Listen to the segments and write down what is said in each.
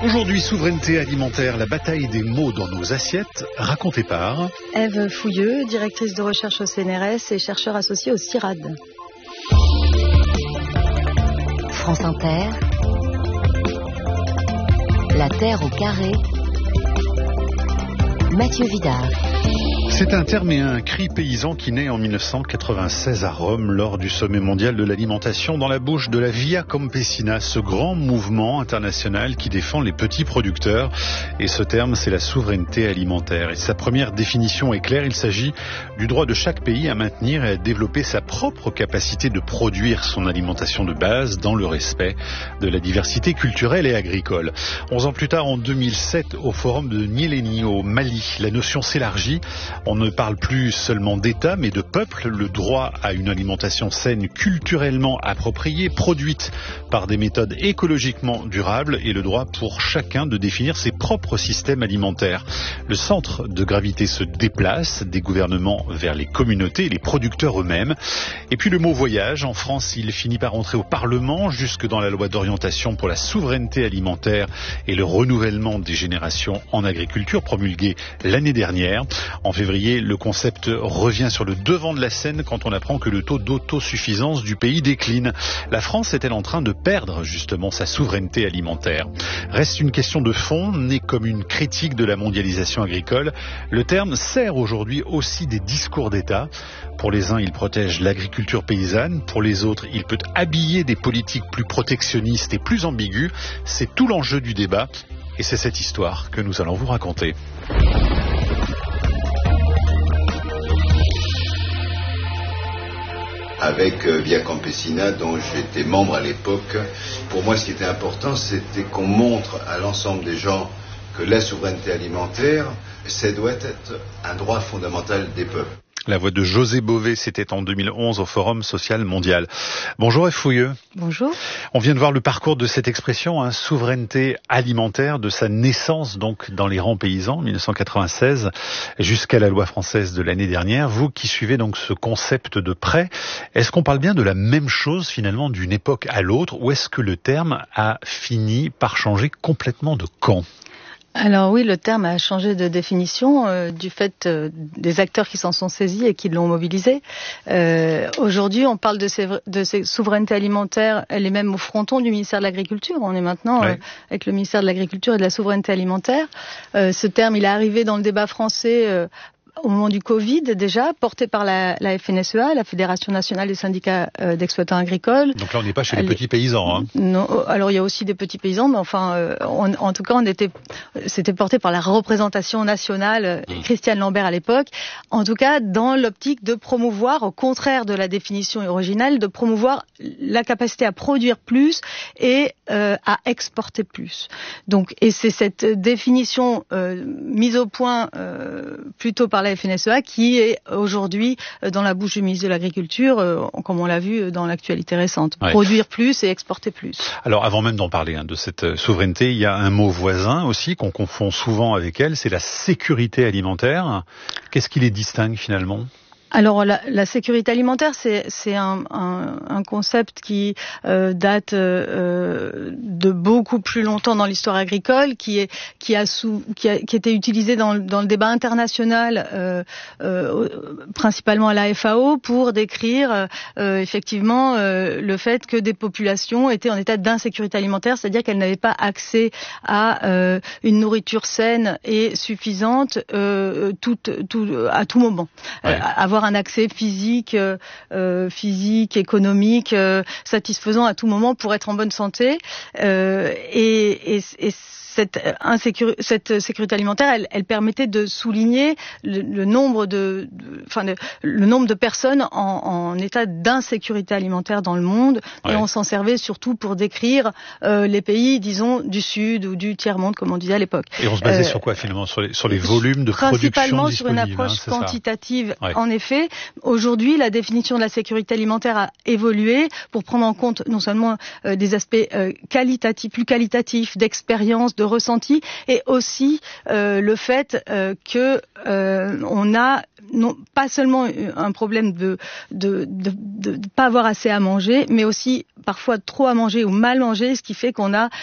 Aujourd'hui, souveraineté alimentaire, la bataille des mots dans nos assiettes, racontée par Ève Fouilleux, directrice de recherche au CNRS et chercheur associé au CIRAD. France Inter, La Terre au carré, Mathieu Vidard. C'est un terme et un cri paysan qui naît en 1996 à Rome lors du sommet mondial de l'alimentation dans la bouche de la Via Campesina, ce grand mouvement international qui défend les petits producteurs. Et ce terme, c'est la souveraineté alimentaire. Et sa première définition est claire, il s'agit du droit de chaque pays à maintenir et à développer sa propre capacité de produire son alimentation de base dans le respect de la diversité culturelle et agricole. 11 ans plus tard, en 2007, au forum de Nyéléni au Mali, la notion s'élargit. On ne parle plus seulement d'État, mais de peuple. Le droit à une alimentation saine, culturellement appropriée, produite par des méthodes écologiquement durables et le droit pour chacun de définir ses propres systèmes alimentaires. Le centre de gravité se déplace des gouvernements vers les communautés et les producteurs eux-mêmes. Et puis le mot voyage, en France, il finit par entrer au Parlement, jusque dans la loi d'orientation pour la souveraineté alimentaire et le renouvellement des générations en agriculture, promulguée l'année dernière. En février, le concept revient sur le devant de la scène quand on apprend que le taux d'autosuffisance du pays décline. La France est-elle en train de perdre justement sa souveraineté alimentaire? Reste une question de fond, née comme une critique de la mondialisation agricole. Le terme sert aujourd'hui aussi des discours d'État. Pour les uns, il protège l'agriculture paysanne. Pour les autres, il peut habiller des politiques plus protectionnistes et plus ambiguës. C'est tout l'enjeu du débat. Et c'est cette histoire que nous allons vous raconter. Avec Via Campesina, dont j'étais membre à l'époque. Pour moi, ce qui était important, c'était qu'on montre à l'ensemble des gens que la souveraineté alimentaire, ça doit être un droit fondamental des peuples. La voix de José Bové, c'était en 2011 au Forum social mondial. Bonjour Ève Fouilleux. Bonjour. On vient de voir le parcours de cette expression, souveraineté alimentaire, de sa naissance donc dans les rangs paysans, 1996, jusqu'à la loi française de l'année dernière. Vous qui suivez donc ce concept de près, est-ce qu'on parle bien de la même chose finalement d'une époque à l'autre, ou est-ce que le terme a fini par changer complètement de camp ? Alors oui, le terme a changé de définition du fait des acteurs qui s'en sont saisis et qui l'ont mobilisé. Aujourd'hui, on parle de ces souverainetés alimentaires, elle est même au fronton du ministère de l'Agriculture. On est maintenant avec le ministère de l'Agriculture et de la souveraineté alimentaire. Ce terme, il est arrivé dans le débat français au moment du Covid déjà, porté par la FNSEA, la Fédération nationale des syndicats d'exploitants agricoles. Donc là, on n'est pas chez les petits paysans. Hein. Non, alors il y a aussi des petits paysans, mais enfin, en tout cas, c'était porté par la représentation nationale, Christiane Lambert à l'époque. En tout cas, dans l'optique de promouvoir, au contraire de la définition originale, de promouvoir la capacité à produire plus et à exporter plus. Donc, et c'est cette définition mise au point plutôt par la FNSEA qui est aujourd'hui dans la bouche du ministre de l'Agriculture, comme on l'a vu dans l'actualité récente. Ouais. Produire plus et exporter plus. Alors avant même d'en parler de cette souveraineté, il y a un mot voisin aussi qu'on confond souvent avec elle, c'est la sécurité alimentaire. Qu'est-ce qui les distingue finalement ? Alors la sécurité alimentaire, c'est un concept qui date de beaucoup plus longtemps dans l'histoire agricole, qui était utilisé dans le débat international, principalement à la FAO, pour décrire effectivement le fait que des populations étaient en état d'insécurité alimentaire, c'est-à-dire qu'elles n'avaient pas accès à une nourriture saine et suffisante à tout moment. Ouais. Avoir un accès physique, économique, satisfaisant à tout moment pour être en bonne santé. Et cette sécurité alimentaire, elle permettait de souligner le nombre de personnes en état d'insécurité alimentaire dans le monde. Ouais. Et on s'en servait surtout pour décrire les pays, disons, du Sud ou du tiers-monde, comme on disait à l'époque. Et on se basait sur quoi finalement ? Sur les volumes de production principalement sur une approche quantitative. Ouais. En effet, aujourd'hui, la définition de la sécurité alimentaire a évolué pour prendre en compte non seulement des aspects plus qualitatifs, d'expérience, de ressenti, et aussi le fait que on a non pas seulement un problème de pas avoir assez à manger, mais aussi parfois trop à manger ou mal manger, ce qui fait qu'on a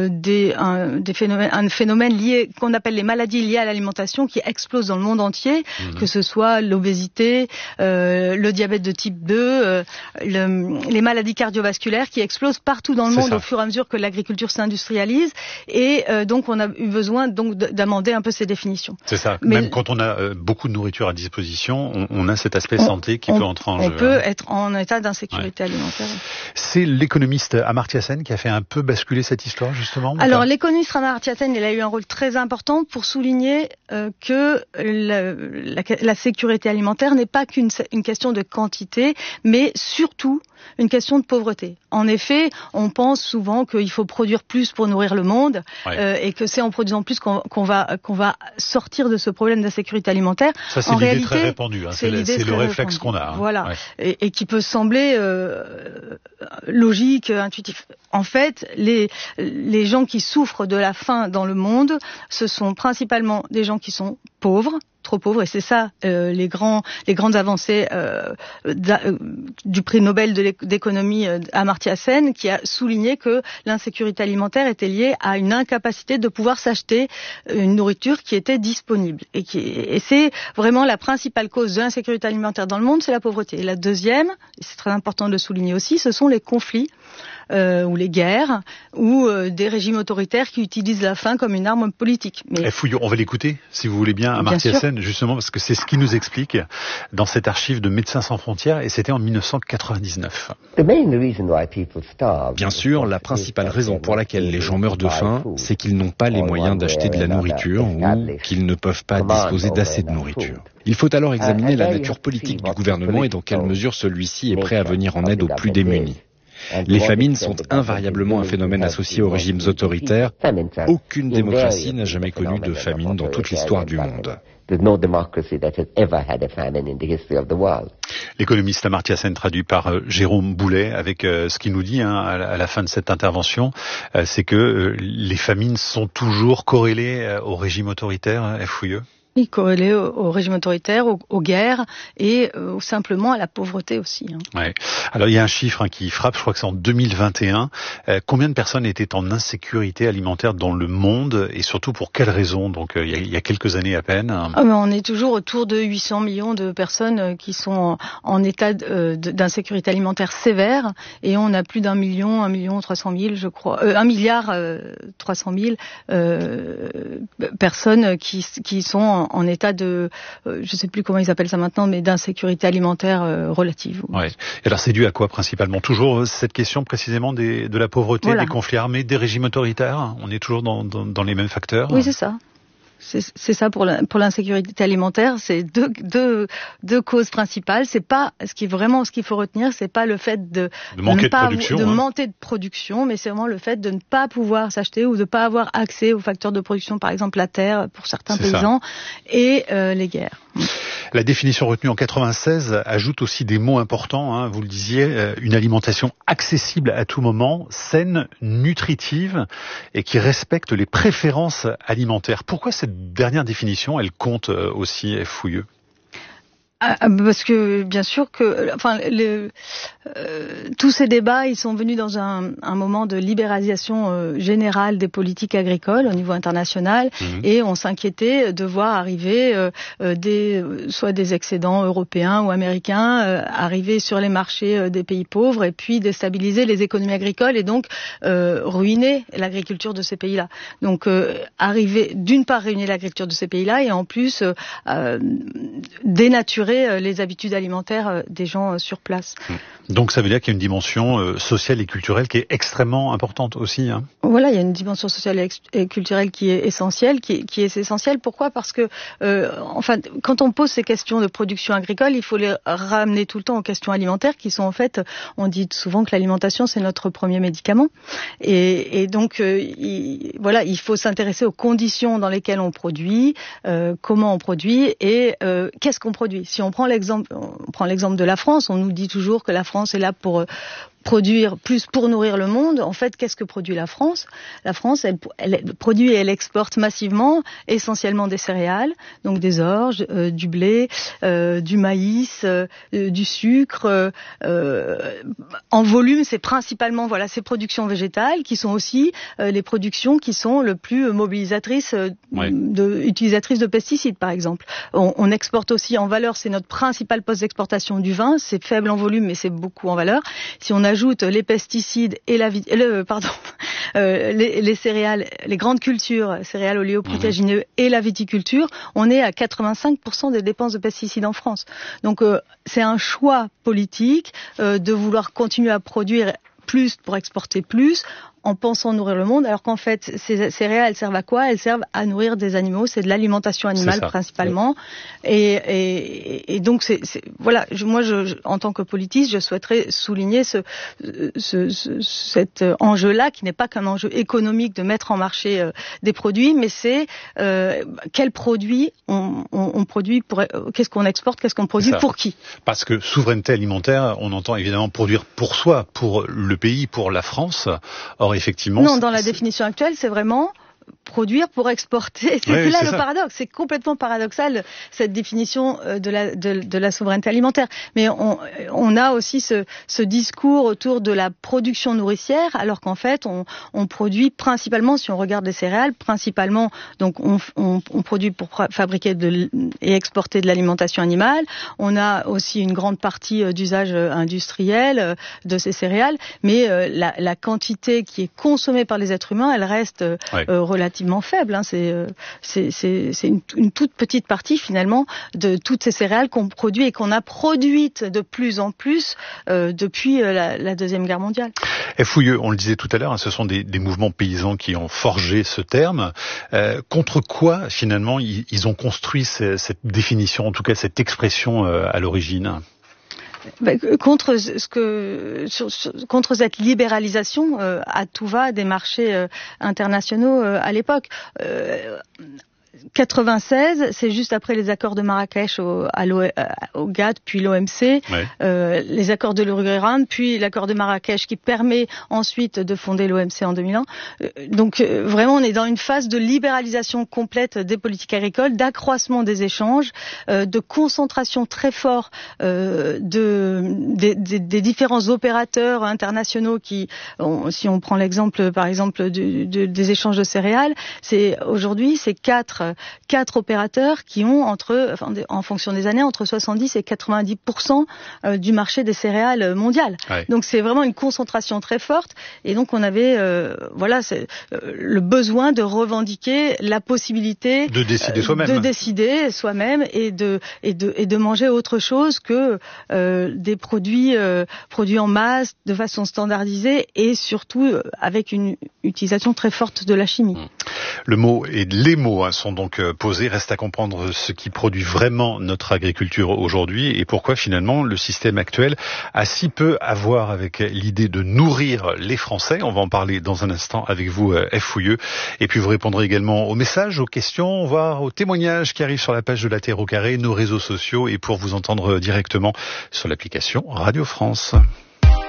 un phénomène lié qu'on appelle les maladies liées à l'alimentation qui explosent dans le monde entier, que ce soit l'obésité, le diabète de type 2, les maladies cardiovasculaires qui explosent partout dans le monde au fur et à mesure que l'agriculture s'industrialise, et donc on a eu besoin donc d'amender un peu ces définitions. C'est ça. Mais même quand on a beaucoup de nourriture à disposition, on a cet aspect santé qui peut entrer en jeu. On peut être en état d'insécurité alimentaire. C'est l'économiste Amartya Sen qui a fait un peu basculer cette histoire, justement. Alors l'économiste Amartya Sen, il a eu un rôle très important pour souligner que la sécurité alimentaire n'est pas qu'une question de quantité, mais surtout une question de pauvreté. En effet, on pense souvent qu'il faut produire plus pour nourrir le monde, et que c'est en produisant plus qu'on va sortir de ce problème d'insécurité alimentaire. Ça, c'est l'idée très répandue. C'est le réflexe qu'on a. Voilà, et qui peut sembler logique, intuitif. En fait, les gens qui souffrent de la faim dans le monde, ce sont principalement des gens qui sont pauvres, trop pauvres, et c'est ça les grandes avancées du prix Nobel d'économie Amartya Sen, qui a souligné que l'insécurité alimentaire était liée à une incapacité de pouvoir s'acheter une nourriture qui était disponible, et c'est vraiment la principale cause de l'insécurité alimentaire dans le monde, c'est la pauvreté. Et la deuxième, et c'est très important de le souligner aussi, ce sont les conflits ou les guerres, ou des régimes autoritaires qui utilisent la faim comme une arme politique. Mais Fouillot, on va l'écouter, si vous voulez bien, Amartya Sen, justement, parce que c'est ce qui nous explique dans cette archive de Médecins sans frontières, et c'était en 1999. Bien sûr, la principale raison pour laquelle les gens meurent de faim, c'est qu'ils n'ont pas les moyens d'acheter de la nourriture, ou qu'ils ne peuvent pas disposer d'assez de nourriture. Il faut alors examiner la nature politique du gouvernement et dans quelle mesure celui-ci est prêt à venir en aide aux plus démunis. Les famines sont invariablement un phénomène associé aux régimes autoritaires. Aucune démocratie n'a jamais connu de famine dans toute l'histoire du monde. L'économiste Amartya Sen, traduit par Jérôme Boulet, avec ce qu'il nous dit à la fin de cette intervention, c'est que les famines sont toujours corrélées au régime autoritaire, Fouilleux. Corrélé au régime autoritaire, aux guerres et simplement à la pauvreté aussi. Ouais. Alors il y a un chiffre qui frappe, je crois que c'est en 2021. Combien de personnes étaient en insécurité alimentaire dans le monde, et surtout pour quelles raisons? Donc il y a quelques années à peine. On est toujours autour de 800 millions de personnes qui sont en état d'insécurité alimentaire sévère, et on a plus d'1 million 300 000, je crois, 1 milliard 300 000 personnes qui sont en état de, je sais plus comment ils appellent ça maintenant, mais d'insécurité alimentaire relative. Ouais. Et alors c'est dû à quoi principalement? Toujours cette question précisément de la pauvreté, des conflits armés, des régimes autoritaires? On est toujours dans les mêmes facteurs? Oui, c'est ça. C'est ça pour l'insécurité alimentaire, c'est deux causes principales. C'est pas ce qu'il faut retenir, c'est pas le fait de manquer de production, mais c'est vraiment le fait de ne pas pouvoir s'acheter ou de ne pas avoir accès aux facteurs de production, par exemple la terre pour certains paysans, et les guerres. La définition retenue en 96 ajoute aussi des mots importants, vous le disiez, une alimentation accessible à tout moment, saine, nutritive et qui respecte les préférences alimentaires. Pourquoi cette dernière définition, elle compte aussi, Fouilleux? Parce que bien sûr que, tous ces débats, ils sont venus dans un moment de libéralisation générale des politiques agricoles au niveau international, et on s'inquiétait de voir arriver soit des excédents européens ou américains arriver sur les marchés des pays pauvres, et puis déstabiliser les économies agricoles et donc ruiner l'agriculture de ces pays-là. Donc d'une part ruiner l'agriculture de ces pays-là, et en plus dénaturer les habitudes alimentaires des gens sur place. Donc ça veut dire qu'il y a une dimension sociale et culturelle qui est extrêmement importante aussi. Voilà, il y a une dimension sociale et culturelle qui est essentielle, qui est essentielle. Pourquoi ? Parce que, quand on pose ces questions de production agricole, il faut les ramener tout le temps aux questions alimentaires, qui sont en fait, on dit souvent que l'alimentation c'est notre premier médicament, et donc il faut s'intéresser aux conditions dans lesquelles on produit, comment on produit et qu'est-ce qu'on produit. Si on prend l'exemple de la France, on nous dit toujours que la France est là pour produire plus pour nourrir le monde. En fait, qu'est-ce que produit la France ? La France, elle produit et elle exporte massivement, essentiellement des céréales, donc des orges, du blé, du maïs, du sucre. En volume, c'est principalement ces productions végétales qui sont aussi les productions qui sont le plus mobilisatrices, utilisatrices de pesticides, par exemple. On exporte aussi en valeur, c'est notre principal poste d'exportation du vin. C'est faible en volume, mais c'est beaucoup en valeur. Si on ajoute les pesticides et les céréales, les grandes cultures, céréales oléoprotéagineux et la viticulture, on est à 85% des dépenses de pesticides en France. Donc c'est un choix politique de vouloir continuer à produire plus pour exporter plus, en pensant nourrir le monde, alors qu'en fait, ces céréales, elles servent à quoi ? Elles servent à nourrir des animaux, c'est de l'alimentation animale principalement. Oui. Et donc, moi, en tant que politiste, je souhaiterais souligner cet enjeu-là, qui n'est pas qu'un enjeu économique de mettre en marché des produits, mais c'est quels produits on produit, qu'est-ce qu'on exporte, qu'est-ce qu'on produit, pour qui ? Parce que souveraineté alimentaire, on entend évidemment produire pour soi, pour le pays, pour la France. Or, effectivement, non, dans la définition actuelle, c'est vraiment produire pour exporter. C'est là le paradoxe. C'est complètement paradoxal, cette définition de la souveraineté alimentaire. Mais on a aussi ce discours autour de la production nourricière, alors qu'en fait, on produit principalement, si on regarde les céréales, principalement, donc on produit pour fabriquer et exporter de l'alimentation animale. On a aussi une grande partie d'usage industriel de ces céréales, mais la quantité qui est consommée par les êtres humains, elle reste relativement faible. C'est une toute petite partie finalement de toutes ces céréales qu'on produit et qu'on a produites de plus en plus depuis la Deuxième Guerre mondiale. Fouilleux, on le disait tout à l'heure, ce sont des mouvements paysans qui ont forgé ce terme. Contre quoi finalement ils ont construit cette définition, en tout cas cette expression à l'origine ? Contre cette libéralisation à tout va des marchés internationaux à l'époque. 96, c'est juste après les accords de Marrakech au GATT, puis l'OMC, les accords de l'Uruguay, puis l'accord de Marrakech qui permet ensuite de fonder l'OMC en 2001. Donc vraiment, on est dans une phase de libéralisation complète des politiques agricoles, d'accroissement des échanges, de concentration très fort des différents opérateurs internationaux qui, si on prend l'exemple par exemple des échanges de céréales, aujourd'hui c'est quatre opérateurs qui ont en fonction des années, entre 70 et 90% du marché des céréales mondial. Donc c'est vraiment une concentration très forte. Et donc on avait le besoin de revendiquer la possibilité de décider soi-même et de manger autre chose que des produits en masse de façon standardisée et surtout avec une utilisation très forte de la chimie. Le mot et les mots sont donc posés. Reste à comprendre ce qui produit vraiment notre agriculture aujourd'hui et pourquoi finalement le système actuel a si peu à voir avec l'idée de nourrir les Français. On va en parler dans un instant avec vous, Fouilleux. Et puis vous répondrez également aux messages, aux questions, voire aux témoignages qui arrivent sur la page de La Terre au Carré, nos réseaux sociaux et pour vous entendre directement sur l'application Radio France.